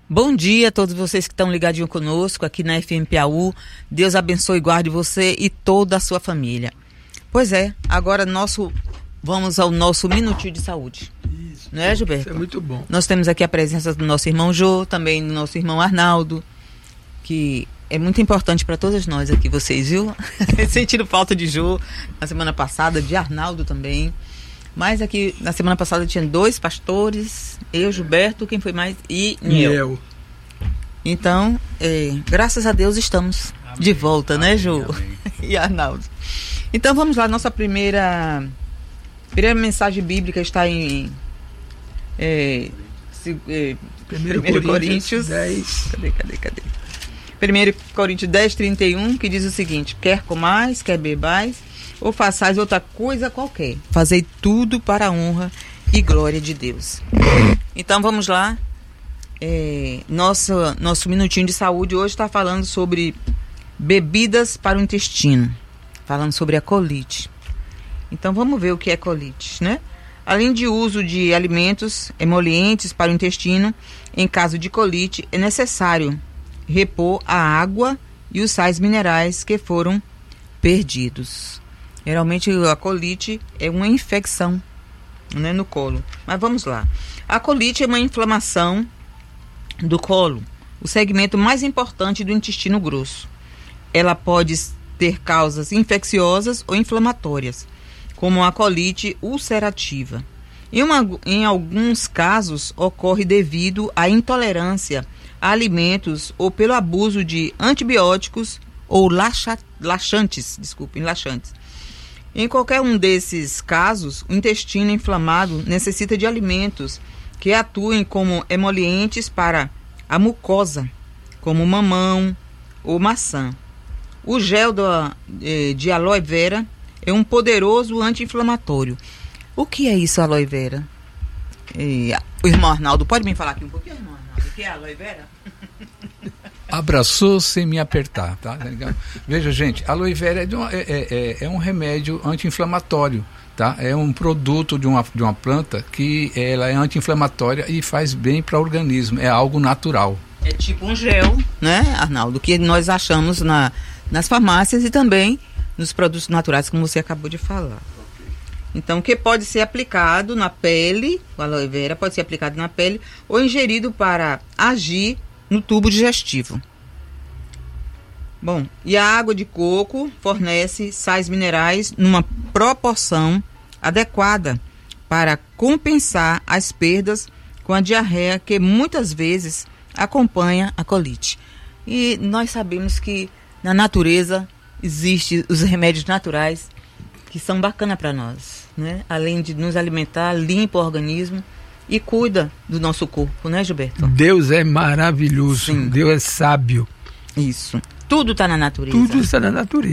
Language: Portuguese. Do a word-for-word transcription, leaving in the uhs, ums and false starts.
Bom dia a todos vocês que estão ligadinhos conosco aqui na F M Piauí. Deus abençoe e guarde você e toda a sua família. Pois é, agora nosso, vamos ao nosso Minutinho de Saúde. Isso. Não é, Gilberto? Isso é muito bom. Nós temos aqui a presença do nosso irmão Jô, também do nosso irmão Arnaldo, que é muito importante para todos nós aqui, vocês, viu? Sentindo falta de Jô na semana passada, de Arnaldo também. Mas aqui, na semana passada, tinha dois pastores, eu, Gilberto, quem foi mais? E Niel. Então, é, graças a Deus estamos amém. De volta, amém, né, Jô? E Arnaldo. Então, vamos lá, nossa primeira, primeira mensagem bíblica está em é, se, é, primeiro Coríntios, Coríntios dez. Cadê, cadê, cadê? primeiro Coríntios dez, trinta e um, que diz o seguinte: quer comais, quer bebais, ou façais outra coisa qualquer, fazei tudo para a honra e glória de Deus. Então vamos lá, é, nosso, nosso Minutinho de Saúde hoje está falando sobre bebidas para o intestino, falando sobre a colite. Então vamos ver o que é colite, né? Além de uso de alimentos emolientes para o intestino, em caso de colite é necessário repor a água e os sais minerais que foram perdidos. Geralmente a colite é uma infecção, né, no colo. Mas vamos lá. A colite é uma inflamação do colo, o segmento mais importante do intestino grosso. Ela pode ter causas infecciosas ou inflamatórias, como a colite ulcerativa. Em, uma, em alguns casos, ocorre devido à intolerância a alimentos ou pelo abuso de antibióticos ou laxa, laxantes, desculpem, laxantes. Em qualquer um desses casos, o intestino inflamado necessita de alimentos que atuem como emolientes para a mucosa, como mamão ou maçã. O gel do, de aloe vera é um poderoso anti-inflamatório. O que é isso, aloe vera? E, o irmão Arnaldo, pode me falar aqui um pouquinho, irmão Arnaldo? O que é aloe vera? Abraçou sem me apertar, tá? Veja, gente, aloe vera é, de uma, é, é, é um remédio anti-inflamatório, tá? É um produto de uma, de uma planta que ela é anti-inflamatória e faz bem para o organismo, é algo natural. É tipo um gel, né, Arnaldo, que nós achamos na, nas farmácias e também nos produtos naturais, como você acabou de falar. Então, que pode ser aplicado na pele, o aloe vera pode ser aplicado na pele ou ingerido para agir no tubo digestivo. Bom, e a água de coco fornece sais minerais numa proporção adequada para compensar as perdas com a diarreia que muitas vezes acompanha a colite. E nós sabemos que na natureza existem os remédios naturais que são bacanas para nós, né? Além de nos alimentar, limpa o organismo e cuida do nosso corpo, né, Gilberto? Deus é maravilhoso. Sim. Deus é sábio. Isso. Tudo está na natureza. Tudo está na natureza.